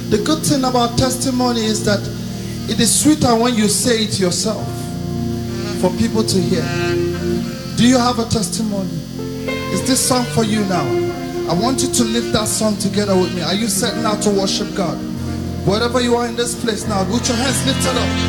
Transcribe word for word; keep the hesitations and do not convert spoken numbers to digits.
The good thing about testimony is that it is sweeter when you say it yourself for people to hear. Do you have a testimony? Is this song for you now? I want you to lift that song together with me. Are you set now to worship God? Wherever you are in this place now, with your hands lifted up.